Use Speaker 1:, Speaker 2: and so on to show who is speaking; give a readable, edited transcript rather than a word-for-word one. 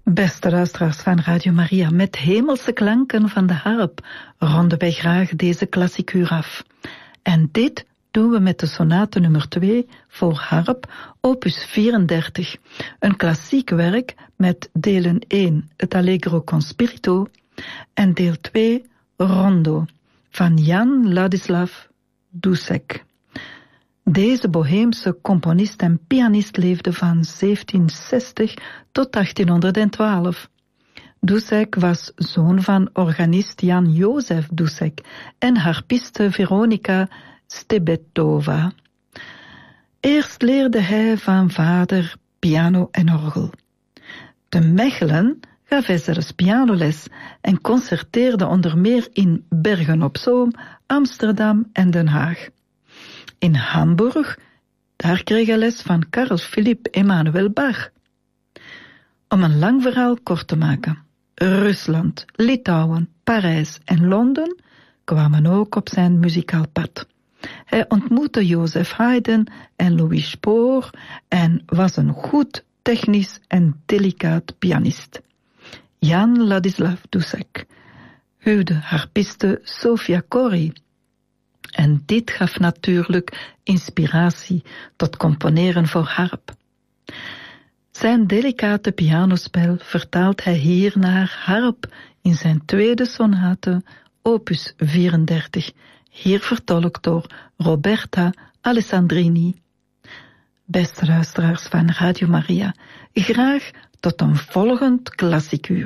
Speaker 1: Beste luisteraars van Radio Maria, met hemelse klanken van de harp ronden wij graag deze klassieker af. En dit doen we met de sonate nummer 2 voor harp, opus 34. Een klassiek werk met delen 1, het Allegro con spirito, en deel 2, Rondo, van Jan Ladislav Dušek. Deze boheemse componist en pianist leefde van 1760 tot 1812. Dušek was zoon van organist Jan Jozef Dušek en harpiste Veronika Stebetova. Eerst leerde hij van vader piano en orgel. Te Mechelen gaf hij zelfs pianoles en concerteerde onder meer in Bergen-op-Zoom, Amsterdam en Den Haag. In Hamburg, daar kreeg hij les van Carl Philipp Emanuel Bach. Om een lang verhaal kort te maken, Rusland, Litouwen, Parijs en Londen kwamen ook op zijn muzikaal pad. Hij ontmoette Joseph Haydn en Louis Spohr en was een goed technisch en delicaat pianist. Jan Ladislav Dušek huwde harpiste Sofia Cori. En dit gaf natuurlijk inspiratie tot componeren voor harp. Zijn delicate pianospel vertaalt hij hier naar harp in zijn tweede sonate, opus 34, hier vertolkt door Roberta Alessandrini. Beste luisteraars van Radio Maria, graag tot een volgend klassieker.